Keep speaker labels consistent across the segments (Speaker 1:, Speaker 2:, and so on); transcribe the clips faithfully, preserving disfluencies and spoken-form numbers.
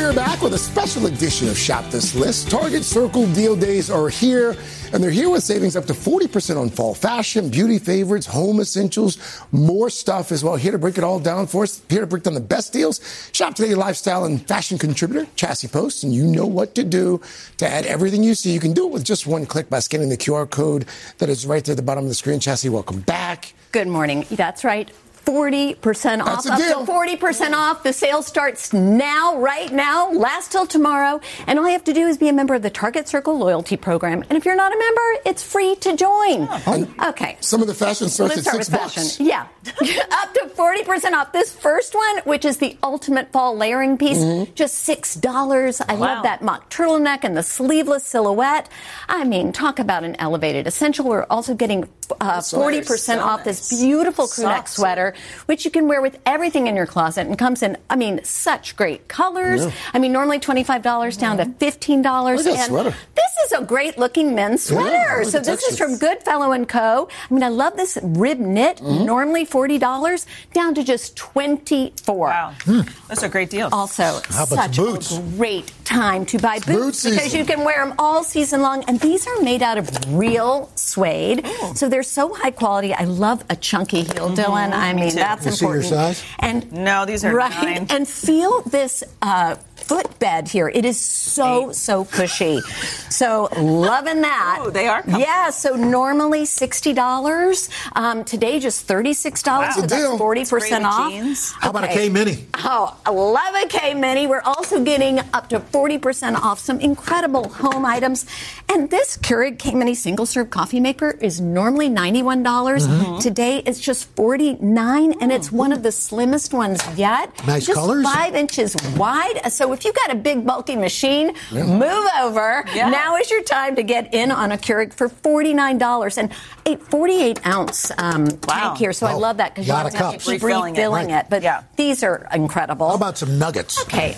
Speaker 1: We're back with a special edition of Shop This List. Target Circle Deal Days are here, and they're here with savings up to forty percent on fall fashion, beauty favorites, home essentials, more stuff as well. Here to break it all down for us, here to break down the best deals, Shop Today lifestyle and fashion contributor, Chassie Post, and you know what to do to add everything you see. You can do it with just one click by scanning the Q R code that is right there at the bottom of the screen. Chassie, welcome back.
Speaker 2: Good morning. That's right. forty percent off, up to forty percent off. The sale starts now, right now, lasts till tomorrow. And all you have to do is be a member of the Target Circle loyalty program. And if you're not a member, it's free to join.
Speaker 1: Oh.
Speaker 2: Okay.
Speaker 1: Some of the fashion starts
Speaker 2: Let's
Speaker 1: at
Speaker 2: start
Speaker 1: six
Speaker 2: with
Speaker 1: bucks.
Speaker 2: Fashion. Yeah. Up to forty percent off. This first one, which is the ultimate fall layering piece, mm-hmm. just six dollars. I
Speaker 3: wow.
Speaker 2: love that mock turtleneck and the sleeveless silhouette. I mean, talk about an elevated essential. We're also getting uh, forty percent so off nice. This beautiful crew neck sweater, which you can wear with everything in your closet and comes in, I mean, such great colors. Yeah. I mean, normally twenty-five dollars down to fifteen dollars.
Speaker 1: Look at that
Speaker 2: and
Speaker 1: sweater.
Speaker 2: This is a great looking men's sweater.
Speaker 1: Yeah,
Speaker 2: so this is from Goodfellow and Co. I mean, I love this rib knit, mm-hmm. normally forty dollars down to just twenty-four dollars.
Speaker 3: Wow. Hmm. Those are great deals.
Speaker 2: Also,
Speaker 1: How about
Speaker 2: such
Speaker 1: boots?
Speaker 2: a great time to buy boots
Speaker 1: Boot
Speaker 2: because
Speaker 1: season.
Speaker 2: you can wear them all season long. And these are made out of real suede. Ooh. So they're so high quality. I love a chunky heel, mm-hmm. Dylan. I mean, that's
Speaker 1: you
Speaker 2: important.
Speaker 1: See your size?
Speaker 2: And
Speaker 3: no, these are
Speaker 2: right.
Speaker 3: nine.
Speaker 2: And feel this uh, footbed here. It is so, Eight. so cushy. So loving that.
Speaker 3: Ooh, they are comfortable.
Speaker 2: Yeah, so normally sixty dollars. Um, today, just thirty-six dollars.
Speaker 1: Wow.
Speaker 2: So that's forty percent off.
Speaker 3: Jeans.
Speaker 1: How about a K Mini?
Speaker 2: Oh, I love a K Mini. We're also getting up to forty percent off some incredible home items. And this Keurig K Mini single-serve coffee maker is normally ninety-one dollars. Mm-hmm. Today, it's just forty-nine dollars, and it's one of the slimmest ones yet.
Speaker 1: Nice
Speaker 2: just
Speaker 1: colors.
Speaker 2: Five inches wide. So if you've got a big, bulky machine, yeah. move over.
Speaker 3: Yeah.
Speaker 2: Now is your time to get in on a Keurig for forty-nine dollars. And a forty-eight ounce um,
Speaker 3: wow.
Speaker 2: tank here. So
Speaker 1: oh,
Speaker 2: I love that because you have to
Speaker 1: cups.
Speaker 2: keep
Speaker 3: refilling,
Speaker 2: refilling
Speaker 3: it.
Speaker 2: it.
Speaker 3: Right.
Speaker 2: But
Speaker 3: yeah.
Speaker 2: these are incredible.
Speaker 1: How about some nuggets?
Speaker 2: Okay.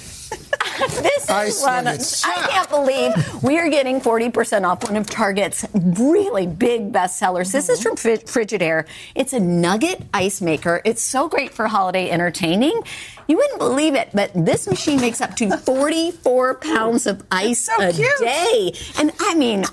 Speaker 2: This
Speaker 1: Ice
Speaker 2: is one.
Speaker 1: nuggets.
Speaker 2: I can't believe we are getting forty percent off one of Target's really big bestsellers. Mm-hmm. This is from Fri- Frigidaire. It's a nugget ice maker. It's so great for holiday entertaining. You wouldn't believe it, but this machine makes up to forty-four pounds of ice
Speaker 3: so
Speaker 2: a
Speaker 3: cute.
Speaker 2: day. And I mean,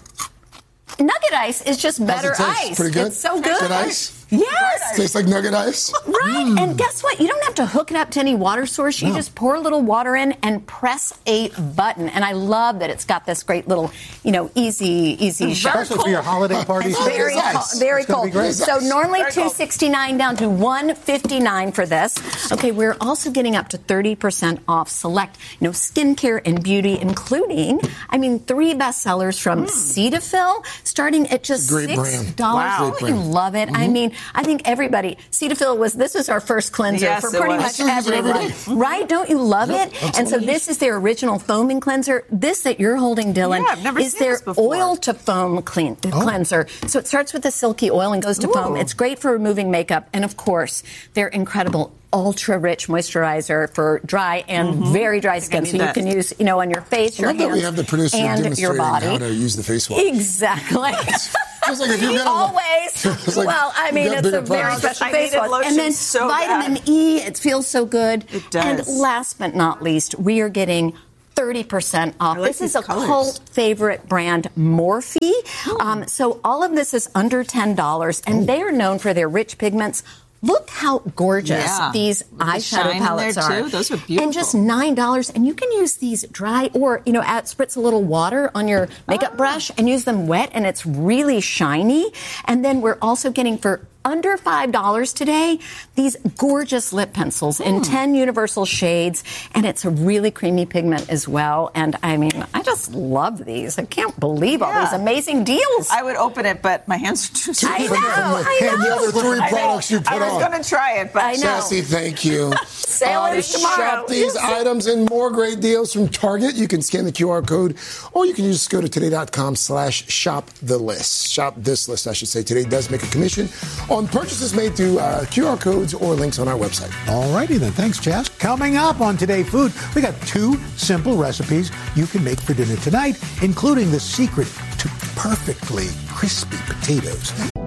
Speaker 2: nugget ice is just better
Speaker 1: How's it taste?
Speaker 2: ice.
Speaker 1: Pretty good?
Speaker 2: It's so good.
Speaker 1: Good ice?
Speaker 2: Yes.
Speaker 1: Tastes like nugget ice?
Speaker 2: Right. Mm. And guess what? You don't have to hook it up to any water source. You
Speaker 1: no.
Speaker 2: just pour a little water in and press a button. And I love that it's got this great little, you know, easy, easy shot.
Speaker 4: Especially for your holiday parties.
Speaker 2: It's very
Speaker 1: nice.
Speaker 2: cool. Very
Speaker 1: It's gonna
Speaker 2: cool.
Speaker 1: be great.
Speaker 2: So normally
Speaker 3: Very
Speaker 2: two
Speaker 3: cool.
Speaker 2: sixty-nine down to one fifty-nine for this. Okay, we're also getting up to thirty percent off select, you know, skincare and beauty, including, I mean, three bestsellers from mm. Cetaphil, starting at just
Speaker 1: Great
Speaker 2: six dollars.
Speaker 1: brand.
Speaker 3: Wow.
Speaker 2: Don't you love it? Mm-hmm. I mean, I think everybody. Cetaphil was, this is our first cleanser
Speaker 3: Yes,
Speaker 2: for
Speaker 3: it
Speaker 2: pretty
Speaker 3: was.
Speaker 2: much everyone. Right? Don't you love
Speaker 1: Yep,
Speaker 2: it?
Speaker 1: absolutely.
Speaker 2: And so this is their original foaming cleanser. This that you're holding, Dylan,
Speaker 3: Yeah, I've never
Speaker 2: is
Speaker 3: seen
Speaker 2: their
Speaker 3: this before.
Speaker 2: oil to foam clean,
Speaker 1: Oh.
Speaker 2: cleanser. So it starts with the silky oil and goes to
Speaker 3: Ooh.
Speaker 2: foam. It's great for removing makeup. And of course, their incredible ultra-rich moisturizer for dry and
Speaker 3: Mm-hmm.
Speaker 2: very dry skin. So you
Speaker 3: that.
Speaker 2: can use, you know, on your face,
Speaker 1: I
Speaker 2: your
Speaker 1: love that
Speaker 2: hands,
Speaker 1: we have the producer
Speaker 2: and your
Speaker 1: demonstrating
Speaker 2: body.
Speaker 1: how to use the face wash.
Speaker 2: Exactly.
Speaker 1: Just like if you're gonna-
Speaker 2: Always.
Speaker 1: It's like
Speaker 2: well, I
Speaker 1: you
Speaker 2: mean,
Speaker 1: got
Speaker 2: it's
Speaker 1: bigger
Speaker 2: a very
Speaker 1: products.
Speaker 2: special
Speaker 3: I
Speaker 2: face
Speaker 3: needed
Speaker 2: wash.
Speaker 3: lotion
Speaker 2: And then
Speaker 3: so
Speaker 2: vitamin
Speaker 3: bad.
Speaker 2: E, it feels so good.
Speaker 3: It does.
Speaker 2: And last but not least, we are getting thirty percent off.
Speaker 3: I like
Speaker 2: This is
Speaker 3: these
Speaker 2: a
Speaker 3: colors.
Speaker 2: cult favorite brand, Morphe. Um, so all of this is under ten dollars, and they are known for their rich pigments. Look how gorgeous
Speaker 3: Yeah.
Speaker 2: these
Speaker 3: With the
Speaker 2: eyeshadow
Speaker 3: shine in
Speaker 2: palettes
Speaker 3: there,
Speaker 2: are.
Speaker 3: too. Those are beautiful.
Speaker 2: And just nine dollars. And you can use these dry or, you know, add, spritz a little water on your makeup
Speaker 3: Ah.
Speaker 2: brush and use them wet, and it's really shiny. And then we're also getting for under five dollars today these gorgeous lip pencils in ten universal shades, and it's a really creamy pigment as well. And I mean, I just love these. I can't believe all
Speaker 3: Yeah.
Speaker 2: these amazing deals.
Speaker 3: I would open it, but my hands are too small.
Speaker 2: I know,
Speaker 1: From the-
Speaker 2: I
Speaker 1: and the
Speaker 2: know.
Speaker 1: other three
Speaker 3: I know.
Speaker 1: products you put
Speaker 3: I was
Speaker 1: on.
Speaker 3: going to try it, but
Speaker 2: I know.
Speaker 1: Chassie, thank you.
Speaker 2: Sale
Speaker 1: Uh,
Speaker 2: is tomorrow.
Speaker 1: Shop these items and more great deals from Target. You can scan the Q R code, or you can just go to today.com slash shop the list. Shop this list, I should say. Today does make a commission on purchases made through uh, Q R codes or links on our website.
Speaker 4: All righty then. Thanks, Chas. Coming up on Today Food, we got two simple recipes you can make for dinner tonight, including the secret to perfectly crispy potatoes.